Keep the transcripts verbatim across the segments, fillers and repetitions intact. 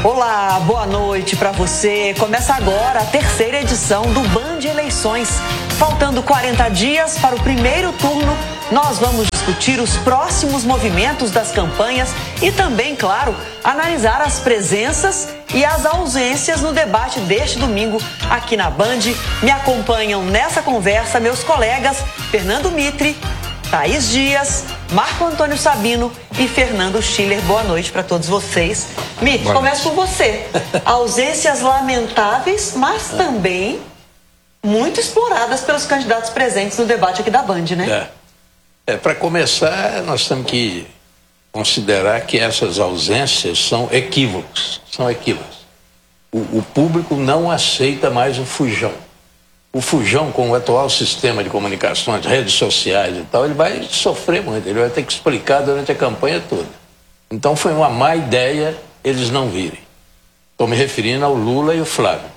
Olá, boa noite para você. Começa agora a terceira edição do Band Eleições. Faltando quarenta dias para o primeiro turno, nós vamos discutir os próximos movimentos das campanhas e também, claro, analisar as presenças e as ausências no debate deste domingo aqui na Band. Me acompanham nessa conversa meus colegas Fernando Mitre, Thaís Dias, Marco Antônio Sabino e Fernando Schiller. Boa noite para todos vocês. Mitre, começo por você. Ausências lamentáveis, mas também muito exploradas pelos candidatos presentes no debate aqui da Band, né? É, é para começar, nós temos que considerar que essas ausências são equívocos. São equívocos. O, o público não aceita mais o fujão. O fujão, com o atual sistema de comunicações, redes sociais e tal, ele vai sofrer muito, ele vai ter que explicar durante a campanha toda. Então foi uma má ideia eles não virem. Estou me referindo ao Lula e o Flávio.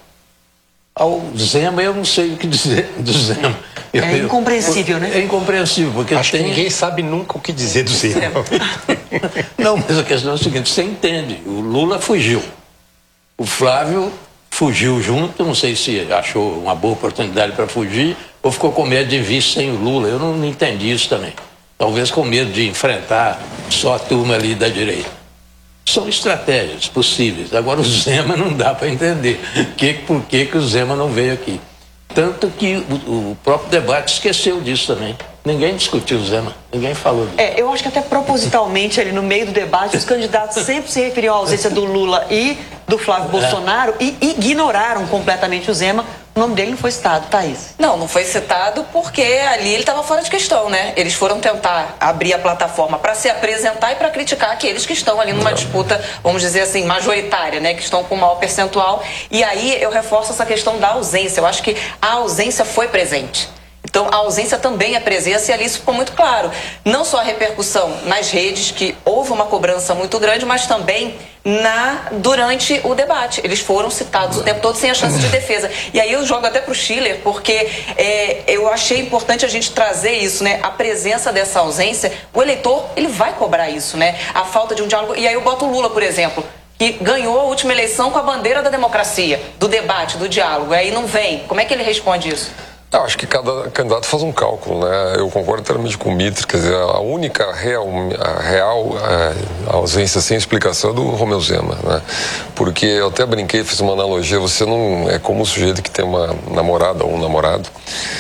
Ao Zema, eu não sei o que dizer do Zema. Eu, é incompreensível, eu, né? É incompreensível, porque Acho tem... que ninguém sabe nunca o que dizer do Zema. Não, mas a questão é a seguinte, você entende, o Lula fugiu. O Flávio fugiu junto, não sei se achou uma boa oportunidade para fugir ou ficou com medo de vir sem o Lula. Eu não, não entendi isso também. Talvez com medo de enfrentar só a turma ali da direita. São estratégias possíveis. Agora o Zema não dá para entender que, por que, que o Zema não veio aqui. Tanto que o, o próprio debate esqueceu disso também. Ninguém discutiu o Zema, ninguém falou disso. É, eu acho que até propositalmente ali no meio do debate os candidatos sempre se referiam à ausência do Lula e do Flávio Bolsonaro é. e ignoraram completamente o Zema. O nome dele não foi citado, Thaís. Não, não foi citado porque ali ele estava fora de questão, né? Eles foram tentar abrir a plataforma para se apresentar e para criticar aqueles que estão ali numa não. disputa, vamos dizer assim, majoritária, né? Que estão com o maior percentual. E aí eu reforço essa questão da ausência. Eu acho que a ausência foi presente. Então, a ausência também é presença e ali isso ficou muito claro. Não só a repercussão nas redes, que houve uma cobrança muito grande, mas também na, durante o debate. Eles foram citados o tempo todo sem a chance de defesa. E aí eu jogo até para o Schiller, porque é, eu achei importante a gente trazer isso, né? A presença dessa ausência, o eleitor, ele vai cobrar isso, né? A falta de um diálogo. E aí eu boto o Lula, por exemplo, que ganhou a última eleição com a bandeira da democracia, do debate, do diálogo. E aí não vem. Como é que ele responde isso? Eu acho que cada candidato faz um cálculo, né? Eu concordo inteiramente com o Mitre, quer dizer, a única real, a real a ausência sem explicação é do Romeu Zema, né? Porque eu até brinquei, fiz uma analogia, você não é como o sujeito que tem uma namorada ou um namorado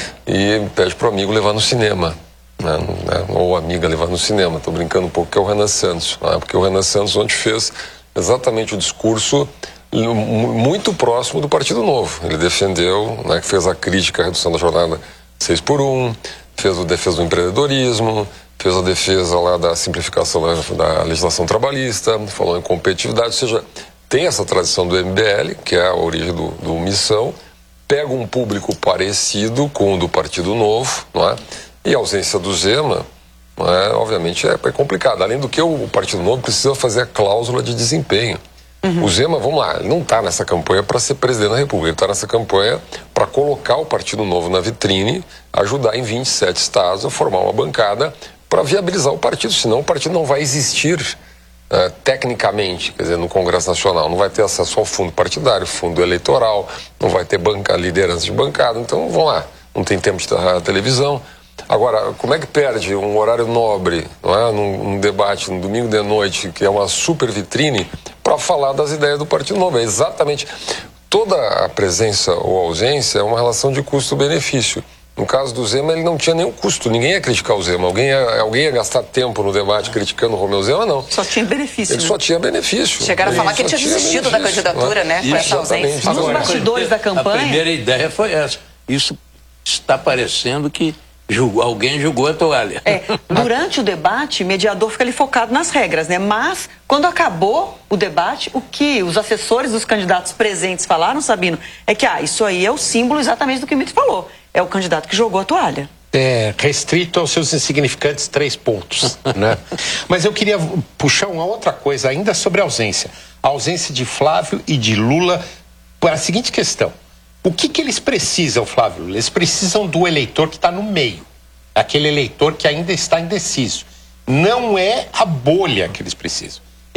e pede pro amigo levar no cinema, né? Ou amiga levar no cinema. Estou brincando um pouco que é o Renan Santos, né? Porque o Renan Santos ontem fez exatamente o discurso muito próximo do Partido Novo. Ele defendeu, né, que fez a crítica à redução da jornada seis por um, fez a defesa do empreendedorismo, fez a defesa lá da simplificação da, da legislação trabalhista, falou em competitividade, ou seja, tem essa tradição do M B L, que é a origem do, do Missão, pega um público parecido com o do Partido Novo, não é? E a ausência do Zema, não é, obviamente, é, é complicado. Além do que o Partido Novo precisa fazer a cláusula de desempenho. Uhum. O Zema, vamos lá, ele não está nessa campanha para ser presidente da República, ele está nessa campanha para colocar o Partido Novo na vitrine, ajudar em vinte e sete estados a formar uma bancada para viabilizar o partido, senão o partido não vai existir uh, tecnicamente, quer dizer, no Congresso Nacional, não vai ter acesso ao fundo partidário, fundo eleitoral, não vai ter banca, liderança de bancada, então vamos lá, não tem tempo de uh, televisão. Agora, como é que perde um horário nobre, não é? num, num debate, no domingo de noite, que é uma super vitrine, para falar das ideias do Partido Novo? É exatamente. Toda a presença ou ausência é uma relação de custo-benefício. No caso do Zema, ele não tinha nenhum custo, ninguém ia criticar o Zema, alguém ia, alguém ia gastar tempo no debate criticando o Romeu Zema, não. Só tinha benefício. Ele né? só tinha benefício. Chegaram a falar que ele tinha desistido da candidatura, né? Com essa ausência. Nos bastidores da campanha. A primeira ideia foi essa. Isso está parecendo que Julgou, alguém julgou a toalha. É, durante o debate, o mediador fica ali focado nas regras, né? Mas, quando acabou o debate, o que os assessores dos candidatos presentes falaram, Sabino, é que, ah, isso aí é o símbolo exatamente do que o Mitre falou. É o candidato que jogou a toalha. É, restrito aos seus insignificantes três pontos, né? Mas eu queria puxar uma outra coisa ainda sobre a ausência. A ausência de Flávio e de Lula para a seguinte questão. O que que eles precisam, Flávio? Eles precisam do eleitor que está no meio. Aquele eleitor que ainda está indeciso. Não é a bolha que eles precisam.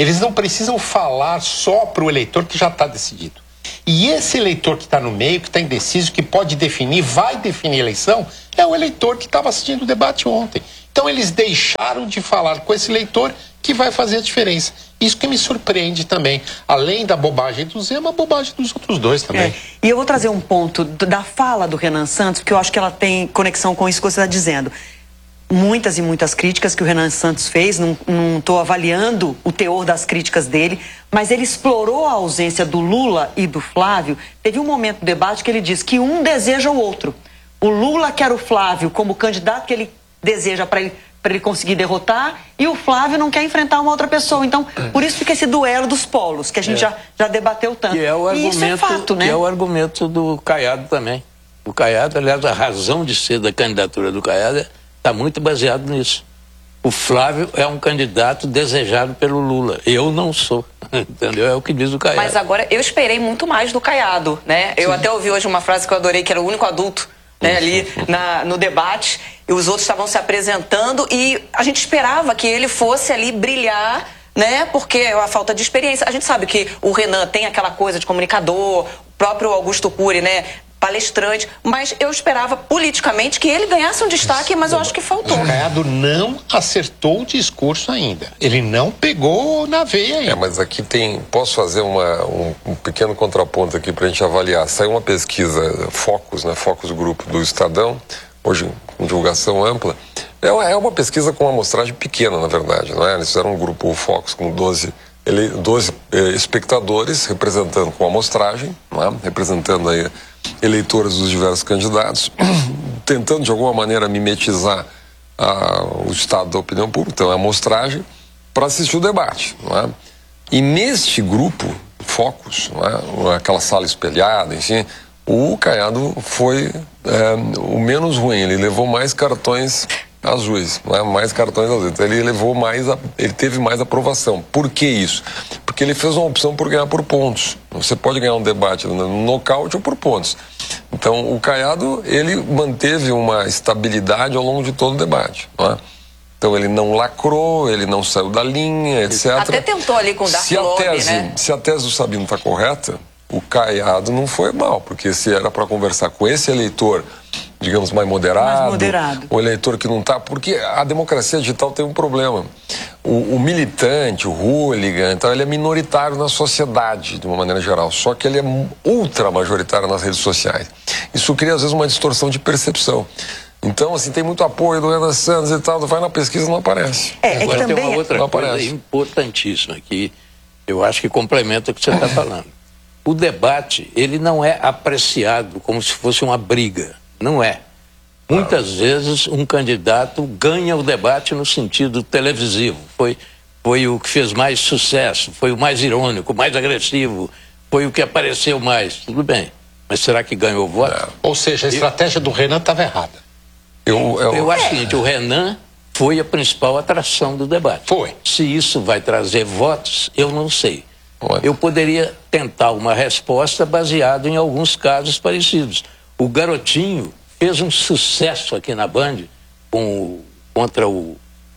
Eles não precisam falar só para o eleitor que já está decidido. E esse eleitor que está no meio, que está indeciso, que pode definir, vai definir a eleição, é o eleitor que estava assistindo o debate ontem. Então eles deixaram de falar com esse eleitor que vai fazer a diferença. Isso que me surpreende também. Além da bobagem do Zema, a bobagem dos outros dois também. É. E eu vou trazer um ponto da fala do Renan Santos, porque eu acho que ela tem conexão com isso que você está dizendo. Muitas e muitas críticas que o Renan Santos fez, não estou avaliando o teor das críticas dele, mas ele explorou a ausência do Lula e do Flávio. Teve um momento do debate que ele disse que um deseja o outro. O Lula quer o Flávio como candidato que ele deseja para ele, para ele conseguir derrotar, e o Flávio não quer enfrentar uma outra pessoa. Então, por isso fica esse duelo dos polos, que a gente é. já, já debateu tanto. E, é o argumento, e isso é fato, né? E é o argumento do Caiado também. O Caiado, aliás, a razão de ser da candidatura do Caiado está muito baseado nisso. O Flávio é um candidato desejado pelo Lula. Eu não sou, entendeu? É o que diz o Caiado. Mas agora, eu esperei muito mais do Caiado, né? Eu Sim. até ouvi hoje uma frase que eu adorei, que era o único adulto, né, ali na, no debate, e os outros estavam se apresentando, e a gente esperava que ele fosse ali brilhar, né? Porque a falta de experiência. A gente sabe que o Renan tem aquela coisa de comunicador, o próprio Augusto Cury, né? Palestrante, mas eu esperava politicamente que ele ganhasse um destaque, mas eu acho que faltou. O Caiado não acertou o discurso ainda. Ele não pegou na veia ainda. É, mas aqui tem... Posso fazer uma, um, um pequeno contraponto aqui para a gente avaliar. Saiu uma pesquisa, Focus, né? Focus Grupo do Estadão, hoje com divulgação ampla. É uma, é uma pesquisa com uma amostragem pequena, na verdade, não é? Eles fizeram um grupo Focus com doze, ele, doze eh, espectadores representando com amostragem, não é? Representando aí eleitores dos diversos candidatos, tentando de alguma maneira mimetizar ah, o estado da opinião pública, então é a amostragem, para assistir o debate. Não é? E neste grupo, Focus, não é? Aquela sala espelhada, enfim, o Caiado foi é, o menos ruim, ele levou mais cartões azuis, não é? Mais cartões azuis, então ele levou mais, a, ele teve mais aprovação. Por que isso? Porque ele fez uma opção por ganhar por pontos. Você pode ganhar um debate no nocaute ou por pontos. Então, o Caiado, ele manteve uma estabilidade ao longo de todo o debate, não é? Então, ele não lacrou, ele não saiu da linha, etcétera. Até tentou ali com o Dark se a Lobby, tese, né? Se a tese do Sabino está correta, o Caiado não foi mal, porque se era para conversar com esse eleitor, digamos, mais moderado, mais moderado, o eleitor que não está... Porque a democracia digital tem um problema. O, o militante, o hooligan, então ele é minoritário na sociedade, de uma maneira geral, só que ele é ultra majoritário nas redes sociais. Isso cria, às vezes, uma distorção de percepção. Então, assim, tem muito apoio do Renan Santos e tal, vai na pesquisa e não aparece. É, Agora é tem também uma outra não coisa aparece. importantíssima que eu acho que complementa o que você está falando. O debate, ele não é apreciado como se fosse uma briga. Não é. Muitas vezes um candidato ganha o debate no sentido televisivo. Foi, foi o que fez mais sucesso, foi o mais irônico, mais agressivo, foi o que apareceu mais. Tudo bem. Mas será que ganhou o voto? Não. Ou seja, a estratégia do Renan estava errada. Eu, eu... eu acho o seguinte, o Renan foi a principal atração do debate. Foi. Se isso vai trazer votos, eu não sei. Olha. Eu poderia tentar uma resposta baseada em alguns casos parecidos. O Garotinho fez um sucesso aqui na Band com, contra o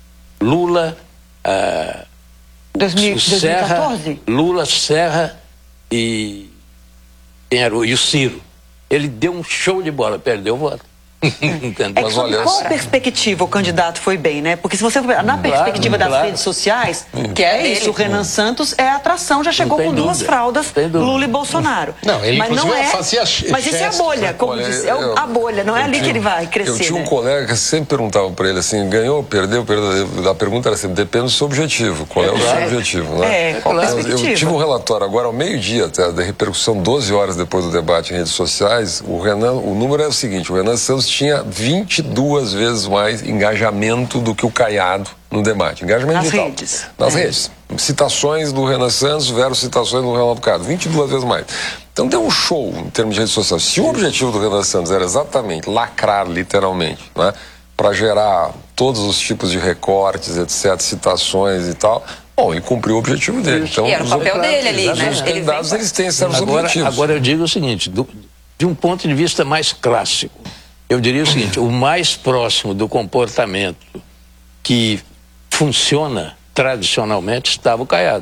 Lula, ah, dois mil, o Serra, dois mil e quatorze? Lula, Serra e, quem era, o- e o Ciro. Ele deu um show de bola, perdeu o voto. Entendeu? É que Mas sob olha, qual essa- perspectiva o candidato foi bem, né? Porque se você for na perspectiva das claro. redes sociais, Que é é isso, dele. o Renan Santos é a atração, já chegou tem com duas dúvida. fraldas, Tem dúvida. Lula e Bolsonaro. Não, ele, mas não inclusive, é, fazia mas isso é a gestos, bolha, né? como Olha, disse, é o- eu- a bolha, não é eu ali tinha- que ele vai crescer, Eu tinha um né? colega que sempre perguntava para ele assim, ganhou, perdeu, perdeu. A pergunta era sempre, depende do seu objetivo. Qual é, o seu claro. objetivo, né? É, qual é a eu, eu perspectiva? tive um relatório agora ao meio-dia, até, da repercussão, doze horas depois do debate em redes sociais. O Renan, o número é o seguinte, o Renan Santos tinha vinte e duas vezes mais engajamento do que o Caiado no debate. Engajamento Nas digital. redes. Nas É. redes. Citações do Renan Santos versus citações do Ronaldo Caiado. vinte e duas vezes mais. Então deu um show em termos de redes sociais. Se o objetivo do Renan Santos era exatamente lacrar, literalmente, né, para gerar todos os tipos de recortes, etcétera, citações e tal, bom, ele cumpriu o objetivo dele. Então, E era o os papel outros- dele ali, né? Os Ele candidatos, vem- eles têm certos Agora, objetivos. agora eu digo o seguinte, do- de um ponto de vista mais clássico, eu diria o seguinte, o mais próximo do comportamento que funciona tradicionalmente estava o Caiado.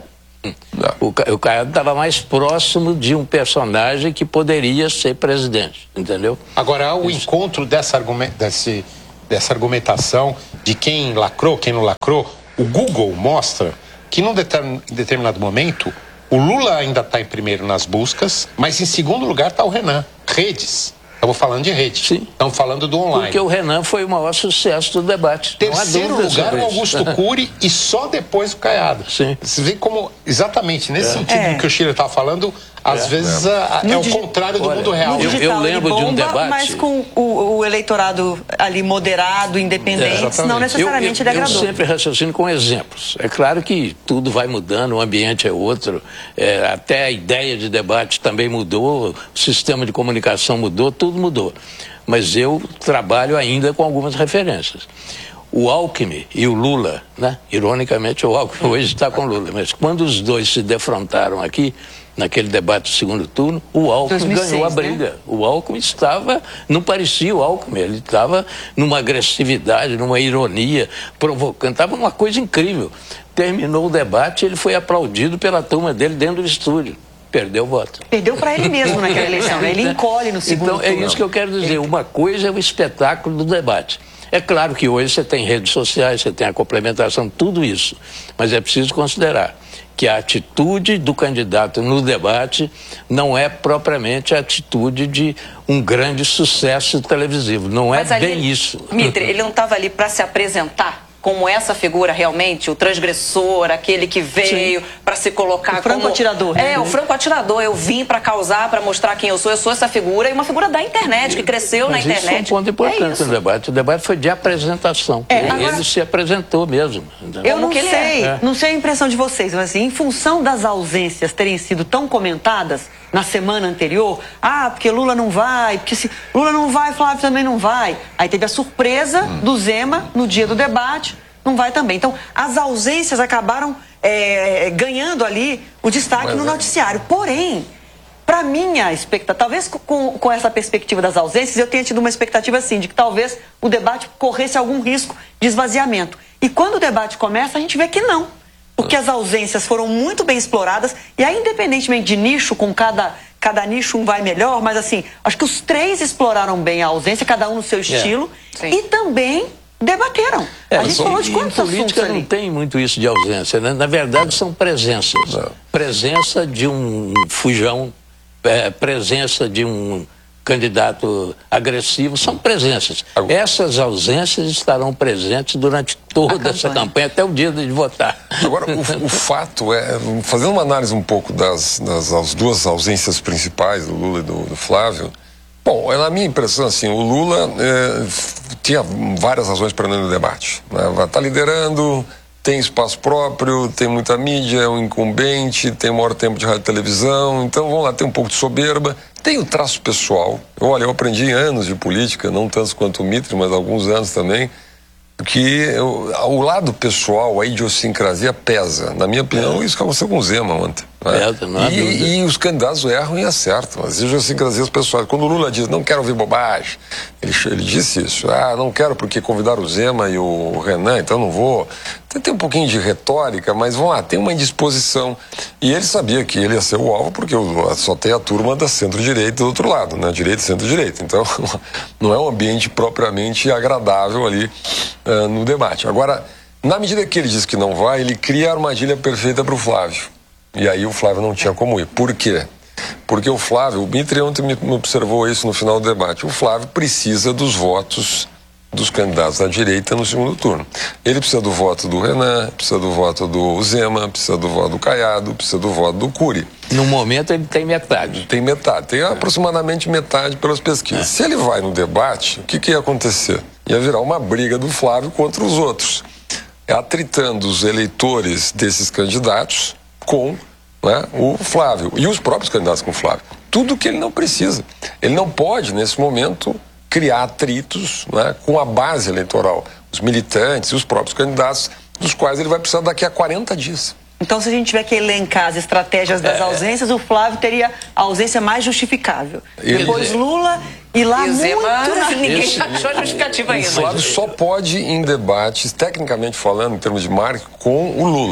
O, Ca- o Caiado estava mais próximo de um personagem que poderia ser presidente, entendeu? Agora, o encontro dessa, argumen- desse, dessa argumentação de quem lacrou, quem não lacrou, o Google mostra que num determin- determinado momento o Lula ainda está em primeiro nas buscas, mas em segundo lugar está o Renan. Redes. Estamos falando de rede. Sim. Estamos falando do online. Porque o Renan foi o maior sucesso do debate. Não há Terceiro dúvida lugar sobre o isso. Augusto Cury e só depois o Caiado. Sim. Você vê como, exatamente nesse sentido É. do que o Chile está falando, às vezes a- No é o digi- contrário do Olha, mundo real. No Eu- digital, eu lembro ele de um bomba, debate- mas com o, o eleitorado ali moderado, independente, exatamente. não necessariamente eu, eu, ele eu agradou. sempre raciocino com exemplos. É claro que tudo vai mudando, o ambiente é outro, é, até a ideia de debate também mudou, o sistema de comunicação mudou, tudo mudou. Mas eu trabalho ainda com algumas referências. O Alckmin e o Lula, né? Ironicamente o Alckmin hoje está com o Lula, mas quando os dois se defrontaram aqui, naquele debate do segundo turno, o Alckmin dois mil e seis, ganhou a né? briga. O Alckmin estava, não parecia o Alckmin, ele estava numa agressividade, numa ironia, provocando, estava uma coisa incrível. Terminou o debate, ele foi aplaudido pela turma dele dentro do estúdio. Perdeu o voto. Perdeu para ele mesmo naquela eleição, né? Ele encolhe no segundo Então, é turno. isso que eu quero dizer. Uma coisa é o espetáculo do debate. É claro que hoje você tem redes sociais, você tem a complementação, tudo isso. Mas é preciso considerar que a atitude do candidato no debate não é propriamente a atitude de um grande sucesso televisivo. Não é Mas ali, bem isso. Mitre, ele não estava ali para se apresentar como essa figura realmente, o transgressor, aquele que veio para se colocar O franco como... atirador, né? É, o franco atirador. Eu vim para causar, para mostrar quem eu sou. Eu sou essa figura e uma figura da internet, que cresceu Mas na isso internet. é um ponto importante É isso. no debate. O debate foi de apresentação. É, ele agora- se apresentou mesmo. entendeu? Eu Como não que ele sei, é. não sei a impressão de vocês, mas assim, em função das ausências terem sido tão comentadas na semana anterior, ah, porque Lula não vai, porque se Lula não vai, Flávio também não vai. Aí teve a surpresa do Zema no dia do debate, não vai também. Então, as ausências acabaram é, ganhando ali o destaque Mas no é. noticiário. Porém, para minha expectativa, talvez com, com essa perspectiva das ausências, eu tenha tido uma expectativa assim, de que talvez o debate corresse algum risco de esvaziamento. E quando o debate começa, a gente vê que não. Porque as ausências foram muito bem exploradas, e aí, independentemente de nicho, com cada, cada nicho um vai melhor, mas assim, acho que os três exploraram bem a ausência, cada um no seu estilo, Sim. e também debateram. É, a gente só- falou de e quantos em assuntos política ali? não tem muito isso de ausência, né? Na verdade são presenças. Presença de um fujão, é, presença de um candidato agressivo, são presenças. Agora- Essas ausências estarão presentes durante toda essa campanha. campanha, até o dia de votar. Agora, o, o fato é, fazendo uma análise um pouco das, das as duas ausências principais, do Lula e do, do Flávio, bom, na minha impressão, assim, o Lula é, tinha várias razões para não ir no debate. Né? Vai estar liderando, tem espaço próprio, tem muita mídia, é um incumbente, tem o maior tempo de rádio e televisão, então vamos lá, tem um pouco de soberba, tem o traço pessoal. Eu, olha, eu aprendi anos de política, não tantos quanto o Mitre, mas alguns anos também, que eu, o lado pessoal, a idiosincrasia pesa. Na minha opinião, isso aconteceu com o Zema ontem. Né? Pesa, não há dúvida. e, e os candidatos erram e acertam. As idiosincrasias pessoais. Quando o Lula diz, não quero ouvir bobagem, ele, ele disse isso. Ah, não quero porque convidaram o Zema e o Renan, então não vou. Tem, tem um pouquinho de retórica, mas vamos lá, tem uma indisposição. E ele sabia que ele ia ser o alvo porque o- só tem a turma da centro-direita do outro lado, né? Direita e centro-direita. Então, não é um ambiente propriamente agradável ali uh, no debate. Agora, na medida que ele diz que não vai, ele cria a armadilha perfeita para o Flávio. E aí o Flávio não tinha como ir. Por quê? Porque o Flávio, o Mitre ontem me me observou isso no final do debate, o Flávio precisa dos votos dos candidatos da direita no segundo turno. Ele precisa do voto do Renan, precisa do voto do Zema, precisa do voto do Caiado, precisa do voto do Cury. No momento ele tem metade. Tem metade, tem aproximadamente metade pelas pesquisas. Se ele vai no debate, o que, que ia acontecer? Ia virar uma briga do Flávio contra os outros, atritando os eleitores desses candidatos com, né, o Flávio e os próprios candidatos com o Flávio. Tudo que ele não precisa. Ele não pode, nesse momento, criar atritos, né, com a base eleitoral, os militantes e os próprios candidatos, dos quais ele vai precisar daqui a quarenta dias. Então, se a gente tiver que elencar as estratégias das É. ausências, o Flávio teria a ausência mais justificável. Ele- Depois Lula e lá E o muito Zema, na... ninguém Esse- achou a justificativa O ainda. Flávio só pode ir em debates, tecnicamente falando, em termos de marketing, com o Lula.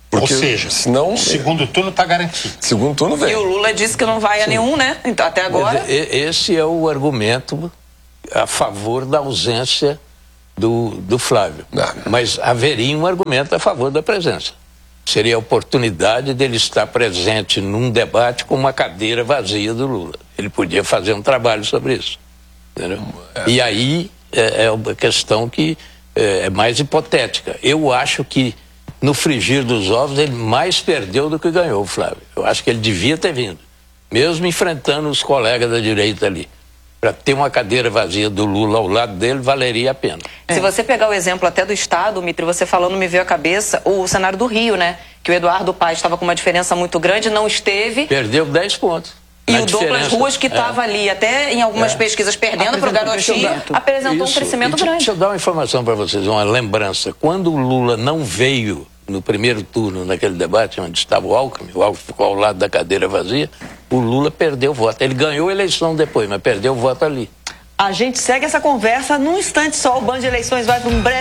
Porque, Ou seja, senão, o segundo turno está garantido. Segundo turno vem. E o Lula disse que não vai a nenhum, né? Então, até agora. Esse é o argumento a favor da ausência do, do Flávio. Não. Mas haveria um argumento a favor da presença. Seria a oportunidade dele estar presente num debate com uma cadeira vazia do Lula. Ele podia fazer um trabalho sobre isso. Entendeu? É. E aí é, é uma questão que é, é mais hipotética. Eu acho que no frigir dos ovos ele mais perdeu do que ganhou, Flávio. Eu acho que ele devia ter vindo, mesmo enfrentando os colegas da direita ali. Para ter uma cadeira vazia do Lula ao lado dele, valeria a pena. É. Se você pegar o exemplo até do Estado, Mitre, você falando, me veio à cabeça o cenário do Rio, né? Que o Eduardo Paes estava com uma diferença muito grande, não esteve. Perdeu dez pontos. E o Douglas Ruas, que estava é. ali, até em algumas é. pesquisas, perdendo para o Garotinho, apresentou Isso. um crescimento deixa, grande. Deixa eu dar uma informação para vocês, uma lembrança. Quando o Lula não veio no primeiro turno, naquele debate onde estava o Alckmin, o Alckmin ficou ao lado da cadeira vazia, o Lula perdeu o voto. Ele ganhou a eleição depois, mas perdeu o voto ali. A gente segue essa conversa num instante só. O Band Eleições vai para um breve